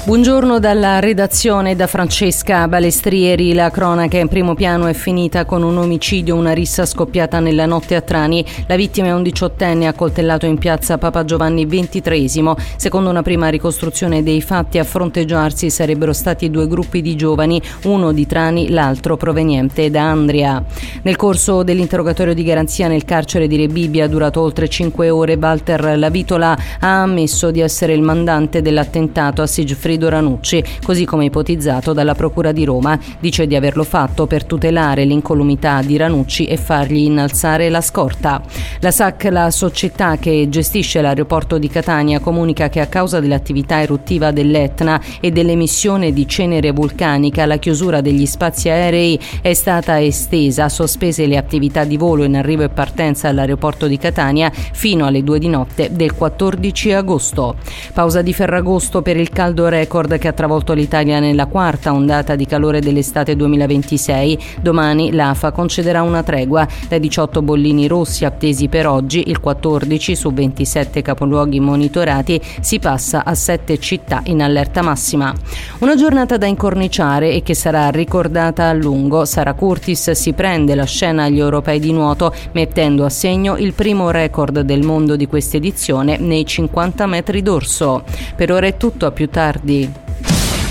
Buongiorno dalla redazione, da Francesca Balestrieri. La cronaca in primo piano è finita con un omicidio, una rissa scoppiata nella notte a Trani. La vittima è un 18enne accoltellato in piazza Papa Giovanni XXIII. Secondo una prima ricostruzione dei fatti, a fronteggiarsi sarebbero stati due gruppi di giovani, uno di Trani, l'altro proveniente da Andria. Nel corso dell'interrogatorio di garanzia nel carcere di Rebibbia, durato oltre 5 ore, Walter Lavitola ha ammesso di essere il mandante dell'attentato a Sigfrido Ranucci, così come ipotizzato dalla Procura di Roma. Dice di averlo fatto per tutelare l'incolumità di Ranucci e fargli innalzare la scorta. La SAC, la società che gestisce l'aeroporto di Catania, comunica che a causa dell'attività eruttiva dell'Etna e dell'emissione di cenere vulcanica, la chiusura degli spazi aerei è stata estesa, sospese le attività di volo in arrivo e partenza all'aeroporto di Catania fino alle 2 di notte del 14 agosto. Pausa di Ferragosto per il caldo record che ha travolto l'Italia nella quarta ondata di calore dell'estate 2026. Domani l'AFA concederà una tregua. Dai 18 bollini rossi attesi per oggi, il 14 su 27 capoluoghi monitorati, si passa a 7 città in allerta massima. Una giornata da incorniciare e che sarà ricordata a lungo. Sara Curtis si prende la scena agli europei di nuoto, mettendo a segno il primo record del mondo di questa edizione nei 50 metri d'orso. Per ora è tutto, a più tardi.